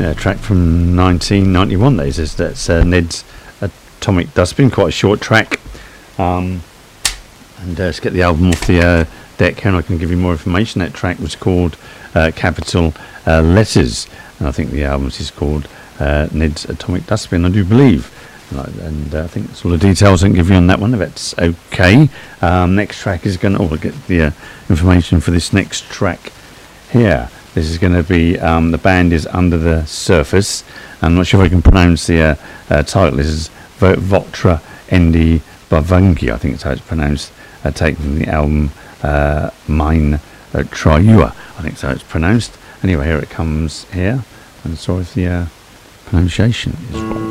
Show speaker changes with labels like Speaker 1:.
Speaker 1: track from 1991. That's Ned's Atomic Dustbin, quite a short track. And let's get the album off the deck here, and I can give you more information. That track was called Capital Letters, and I think the album is called Ned's Atomic Dustbin, I do believe. And I think that's all the details I can give you on that one, if that's okay. Next track is going to... I'll get the information for this next track here. This is going to be... the band is Under the Surface. I'm not sure if I can pronounce the title. This is Votre Endi Bavangi, I think it's how it's pronounced. Taken from the album Mine Triua, I think that's how it's pronounced. Anyway, here it comes here. And sorry if the pronunciation is wrong.